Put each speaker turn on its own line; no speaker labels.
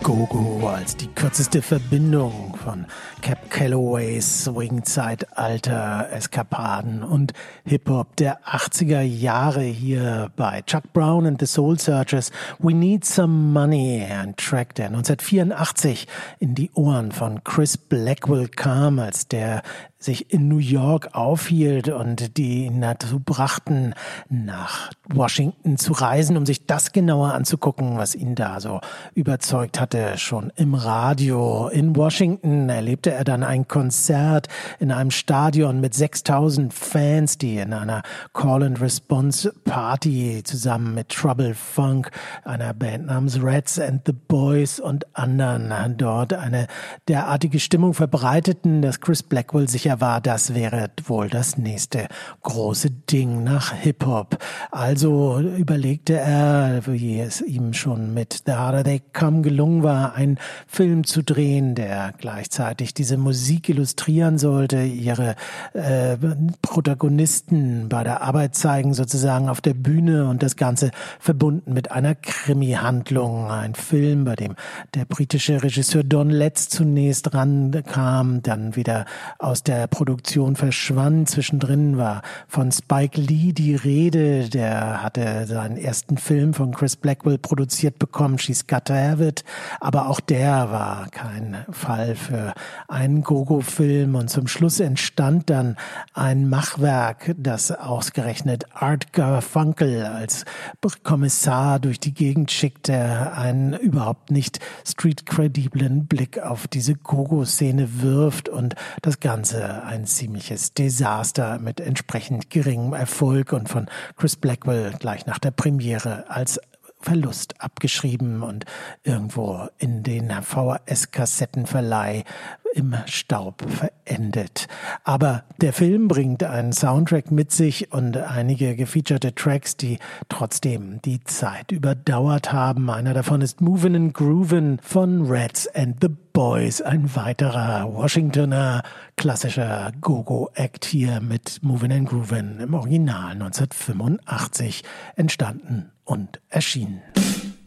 Go-Go als die kürzeste Verbindung von Cab Calloways Swing-Zeitalter-Eskapaden und Hip-Hop der 80er Jahre hier bei Chuck Brown and the Soul Searchers. We Need Some Money, ein Track, der 1984 in die Ohren von Chris Blackwell kam, als der sich in New York aufhielt und die ihn dazu brachten, nach Washington zu reisen, um sich das genauer anzugucken, was ihn da so überzeugt hatte. Schon im Radio in Washington erlebte er dann ein Konzert in einem Stadion mit 6.000 Fans, die in einer Call-and-Response-Party zusammen mit Trouble Funk, einer Band namens Rats and the Boys und anderen dort eine derartige Stimmung verbreiteten, dass Chris Blackwell sicher war, das wäre wohl das nächste große Ding nach Hip-Hop. Also überlegte er, wie es ihm schon mit The Harder They Come gelungen war, einen Film zu drehen, der gleichzeitig diese Musik illustrieren sollte, ihre Protagonisten bei der Arbeit zeigen, sozusagen auf der Bühne, und das Ganze verbunden mit einer Krimi-Handlung. Ein Film, bei dem der britische Regisseur Don Letts zunächst rankam, dann wieder aus der Produktion verschwand. Zwischendrin war von Spike Lee die Rede, der hatte seinen ersten Film von Chris Blackwell produziert bekommen, She's Got to Have It, aber auch der war kein Fall für einen Go-Go-Film, und zum Schluss entstand dann ein Machwerk, das ausgerechnet Art Garfunkel als Kommissar durch die Gegend schickt, der einen überhaupt nicht street-krediblen Blick auf diese Go-Go-Szene wirft, und das Ganze ein ziemliches Desaster mit entsprechend geringem Erfolg und von Chris Blackwell gleich nach der Premiere als Verlust abgeschrieben und irgendwo in den VHS-Kassettenverleih im Staub verendet. Aber der Film bringt einen Soundtrack mit sich und einige gefeaturete Tracks, die trotzdem die Zeit überdauert haben. Einer davon ist Movin' and Groovin' von Rats and the Boys, ein weiterer Washingtoner klassischer Go-Go-Act hier mit Movin' and Groovin' im Original 1985 entstanden und erschienen.